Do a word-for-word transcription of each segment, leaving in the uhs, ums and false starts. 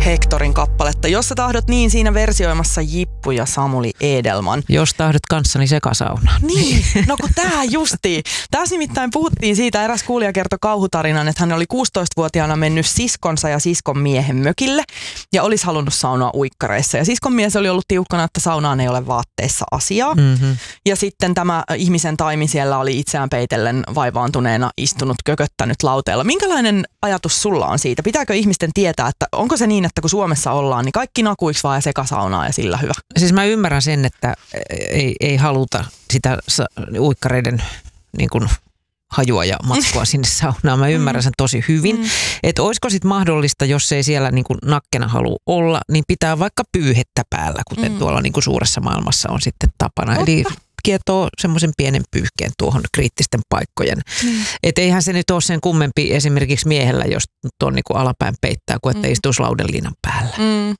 Hectorin kappaletta. Jos sä tahdot, niin siinä versioimassa Jippu ja Samuli Edelman. Jos tahdot kanssani sekasaunaan. Niin, no kun tää justiin. Tässä nimittäin puhuttiin siitä, eräs kuulija kertoi kauhutarinan, että hän oli kuusitoistavuotiaana mennyt siskonsa ja siskon miehen mökille ja olisi halunnut saunoa uikkareissa. Ja siskon mies oli ollut tiukkana, että saunaan ei ole vaatteissa asiaa. Mm-hmm. Ja sitten tämä ihmisen taimi siellä oli itseään peitellen vaivaantuneena istunut kököttänyt lauteella. Minkälainen ajatus sulla on siitä? Pitääkö ihmisten tietää, että onko se niin, että kun Suomessa ollaan, niin kaikki nakuiksi vaan ja sekasaunaa ja sillä hyvä? Siis mä ymmärrän sen, että ei, ei haluta sitä uikkareiden niin kuin hajua ja matskua sinne saunaan. Mä ymmärrän sen tosi hyvin. Mm. Että olisiko sitten mahdollista, jos ei siellä niin kuin nakkena halua olla, niin pitää vaikka pyyhettä päällä, kuten mm. tuolla niin kuin suuressa maailmassa on sitten tapana. Totta. Eli kietoo semmoisen pienen pyyhkeen tuohon kriittisten paikkojen. Mm. Että eihän se nyt ole sen kummempi esimerkiksi miehellä, jos tuon niin kuin alapäin peittää, kuin että mm. istuisi laudanliinan päällä. Mm.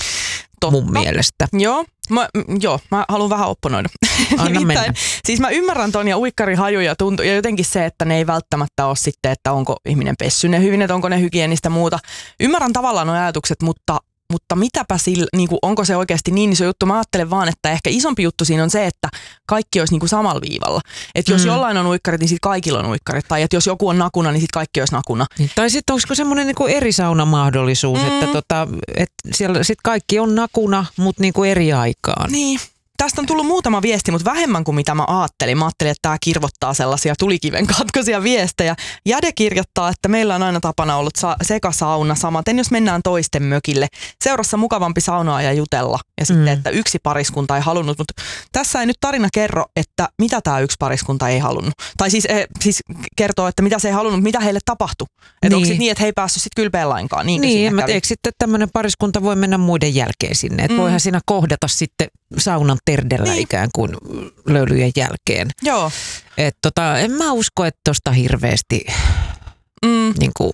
Mun mielestä. Joo. Mä, joo, mä haluan vähän opponoida. Anna mennä. Siis mä ymmärrän ton ja uikkarihajuja tuntuu, ja jotenkin se, että ne ei välttämättä ole sitten, että onko ihminen pessy ne hyvin, että onko ne hygienistä muuta. Ymmärrän tavallaan nuo ajatukset, mutta, mutta mitäpä sillä, niin kuin, onko se oikeasti niin iso juttu? Mä ajattelen vaan, että ehkä isompi juttu siinä on se, että kaikki olisi niin kuin samalla viivalla. Että jos mm. jollain on uikkarit, niin sitten kaikilla on uikkarit. Tai että jos joku on nakuna, niin sitten kaikki olisi nakuna. Niin, tai sitten olisiko semmoinen niin kuin eri saunamahdollisuus, mm. että, tota, että siellä sitten kaikki on nakuna, mutta niin kuin eri aikaan. Niin. Tästä on tullut muutama viesti, mutta vähemmän kuin mitä mä ajattelin. Mä ajattelin, että tämä kirvottaa sellaisia tulikiven katkoisia viestejä. Jade kirjoittaa, että meillä on aina tapana ollut sa- sekasauna samaten, jos mennään toisten mökille. Seurassa mukavampi saunaa ja jutella. Ja sitten, mm. että yksi pariskunta ei halunnut. Mutta tässä ei nyt tarina kerro, että mitä tämä yksi pariskunta ei halunnut. Tai siis, eh, siis kertoo, että mitä se ei halunnut, mitä heille tapahtui. Että niin. Onko sitten niin, että he ei päässyt sitten kylpeen lainkaan? Niin, niin mutta eikö sitten tämmöinen pariskunta voi mennä muiden jälkeen sinne? Että mm. voihan siinä kohdata sitten saunan terdellä niin. ikään kuin löylyjen jälkeen. Joo. Et tota, en mä usko, että tosta hirveästi mm. niin kuin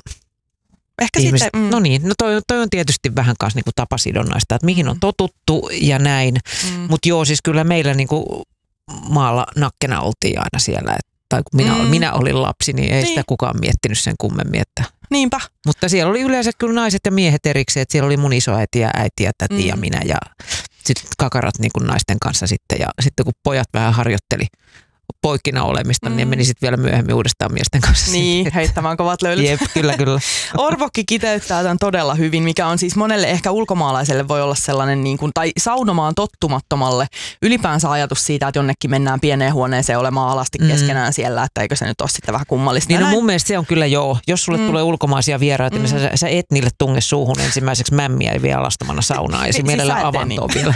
ehkä ihmiset, sitten, mm. no niin, no toi, toi on tietysti vähän kanssa niin kuin tapasidonnaista, että mihin on totuttu ja näin. Mm. Mutta joo, siis kyllä meillä niin kuin maalla nakkena oltiin aina siellä. Et, tai kun minä, mm. minä olin lapsi, niin ei niin. sitä kukaan miettinyt sen kummemmin. Että. Niinpä. Mutta siellä oli yleensä kyllä naiset ja miehet erikseen. Että siellä oli mun isoäiti ja äiti ja täti mm. ja minä ja sitten kakarat niin kuin naisten kanssa sitten. Ja sitten kun pojat vähän harjoitteli poikkina olemista, mm. niin meni sitten vielä myöhemmin uudestaan miesten kanssa. Niin, sitten. Heittämään kovat löylyt. Jep, kyllä, kyllä. Orvokki kiteyttää tämän todella hyvin, mikä on siis monelle ehkä ulkomaalaiselle voi olla sellainen, niin kuin, tai saunomaan tottumattomalle ylipäänsä ajatus siitä, että jonnekin mennään pieneen huoneeseen olemaan alasti keskenään mm. siellä, että eikö se nyt ole sitten vähän kummallista. Niin no mun mielestä se on kyllä joo. Jos sulle mm. tulee ulkomaisia vieraita, mm. niin sä, sä et niille tunge suuhun ensimmäiseksi mämmiä ja vielä alastamana saunaa ja mielellä avantoon vielä.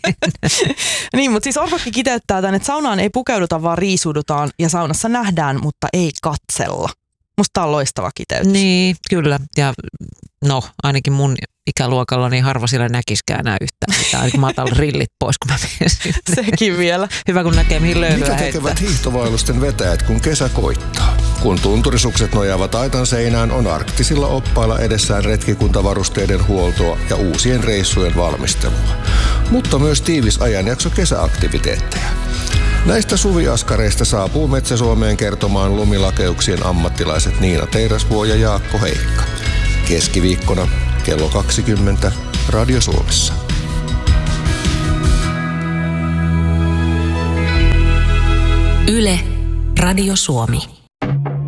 Niin, mutta siis Orvokki kiteyttää tämän, että saunaan ei pukeuduta vaan riisuudutaan ja saunassa nähdään, mutta ei katsella. Musta tää on loistava kiteytys. Niin, kyllä. Ja no, ainakin mun ikäluokalla niin harva siellä näkiskään enää yhtään mitään. Ainakin mä otan rillit pois, kun mä menen sinne. Sekin vielä. Hyvä, kun näkee mihin löylyä Mitä tekevät heittää. Hiihtovailusten vetäjät, kun kesä koittaa? Kun tunturisukset nojaavat aitan seinään, on arktisilla oppailla edessään retkikuntavarusteiden huoltoa ja uusien reissujen valmistelua. Mutta myös tiivis ajanjakso kesäaktiviteetteja. Näistä suviaskareista saapuu Metsä-Suomeen kertomaan lumilakeuksien ammattilaiset Niina Teirasvuo ja Jaakko Heikka. Keskiviikkona kello kaksikymmentä Radio Suomessa. Yle, Radio Suomi.